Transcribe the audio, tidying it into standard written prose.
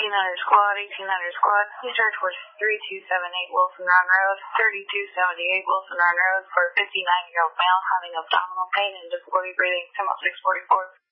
1800 squad, 1800 squad. Please charge for 3278 Wilson Run Road, 3278 Wilson Run Road for a 59-year-old male having abdominal pain and difficulty breathing, 10-644.